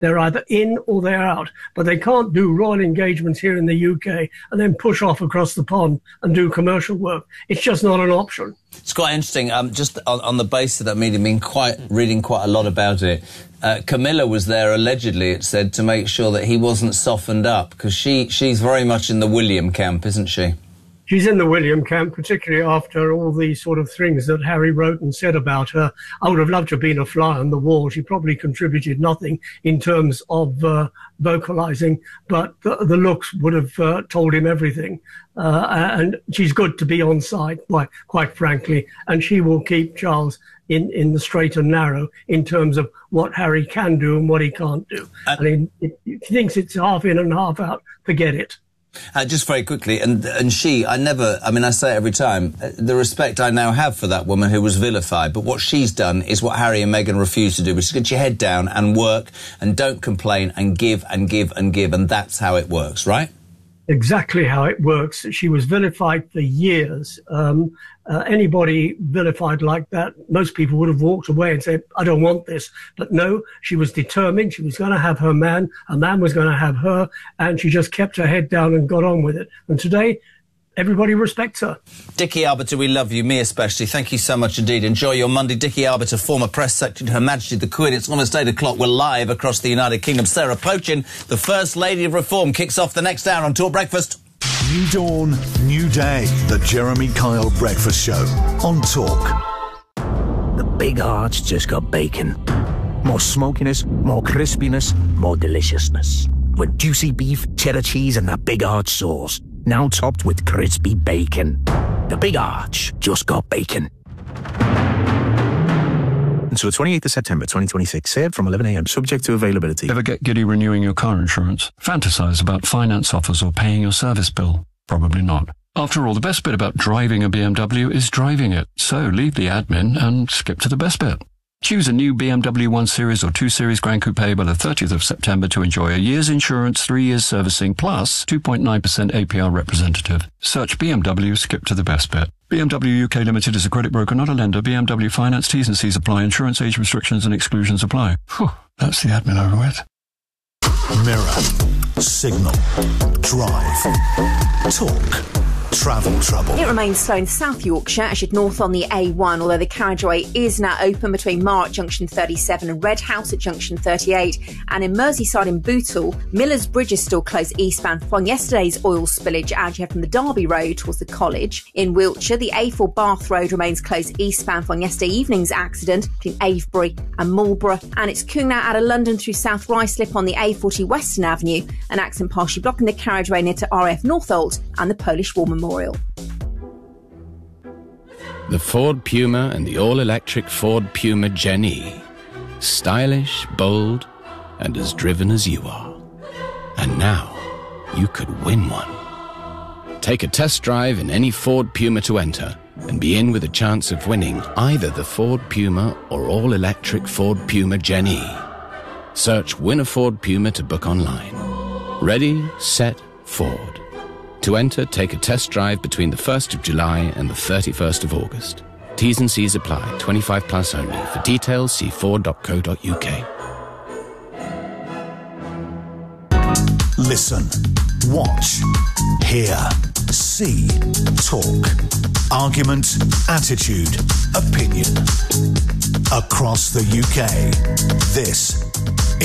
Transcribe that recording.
They're either in or they're out. But they can't do royal engagements here in the UK and then push off across the pond and do commercial work. It's just not an option. It's quite interesting. Just on the basis of that meeting, reading quite a lot about it. Camilla was there, allegedly, it said, to make sure that he wasn't softened up, because she's very much in the William camp, isn't she? She's in the William camp, particularly after all the sort of things that Harry wrote and said about her. I would have loved to have been a fly on the wall. She probably contributed nothing in terms of vocalising, but the looks would have told him everything. And she's good to be on side, quite frankly, and she will keep Charles in the straight and narrow in terms of what Harry can do and what he can't do. I mean, if he thinks it's half in and half out, forget it. Just very quickly, and she, I say it every time, the respect I now have for that woman who was vilified, but what she's done is what Harry and Meghan refused to do, which is get your head down and work and don't complain and give and give and give, and that's how it works, right? Exactly how it works. She was vilified for years. Anybody vilified like that, most people would have walked away and said, I don't want this. But no, she was determined. She was going to have her man was going to have her, and she just kept her head down and got on with it. And today, everybody respects her. Dickie Arbiter, we love you, me especially. Thank you so much indeed. Enjoy your Monday. Dickie Arbiter, former press secretary to Her Majesty the Queen. It's almost 8 o'clock. We're live across the United Kingdom. Sarah Pochin, the First Lady of Reform, kicks off the next hour on Talk Breakfast. New dawn, new day. The Jeremy Kyle Breakfast Show on Talk. The Big Arch just got bacon. More smokiness, more crispiness, more deliciousness. With juicy beef, cheddar cheese and that Big Arch sauce. Now topped with crispy bacon. The Big Arch just got bacon. Until the 28th of September 2026, served from 11 a.m, subject to availability. Ever get giddy renewing your car insurance? Fantasize about finance offers or paying your service bill? Probably not. After all, the best bit about driving a BMW is driving it. So leave the admin and skip to the best bit. Choose a new BMW 1 Series or 2 Series Grand Coupe by the 30th of September to enjoy a year's insurance, 3 years servicing, plus 2.9% APR representative. Search BMW, skip to the best bit. BMW UK Limited is a credit broker, not a lender. BMW Finance T's and C's apply. Insurance age restrictions and exclusions apply. Whew, that's the admin over with. Mirror, Signal, Drive, Talk. Travel trouble. It remains slow in South Yorkshire as you'd north on the A1, although the carriageway is now open between Mar at junction 37 and Red House at junction 38. And in Merseyside in Bootle, Miller's Bridge is still closed eastbound following yesterday's oil spillage as you head from the Derby Road towards the college. In Wiltshire, the A4 Bath Road remains closed eastbound following yesterday evening's accident between Avebury and Marlborough. And it's cooling out of London through South Ruislip on the A40 Western Avenue. An accident partially blocking the carriageway near to RAF Northolt and the Polish War Memorial. The Ford Puma and the all-electric Ford Puma Gen-E. Stylish, bold, and as driven as you are. And now, you could win one. Take a test drive in any Ford Puma to enter and be in with a chance of winning either the Ford Puma or all-electric Ford Puma Gen-E. Search Win a Ford Puma to book online. Ready, set, Ford. To enter, take a test drive between the 1st of July and the 31st of August. T's and C's apply, 25 plus only. For details, see ford.co.uk. Listen, watch, hear, see, talk. Argument, attitude, opinion. Across the UK, this